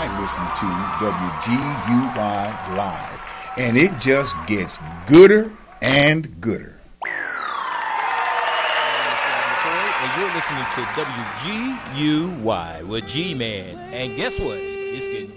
I listen to WGUY Live, and it just gets gooder and gooder. And you're listening to WGUY with G-Man. And guess what? It's getting